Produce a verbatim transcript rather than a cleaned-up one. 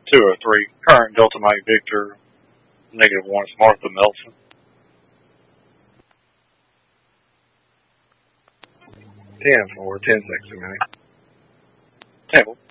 two or three. Current Delta Mike Victor, negative one, it's Martha Melson. ten four, ten sixty, man. Table.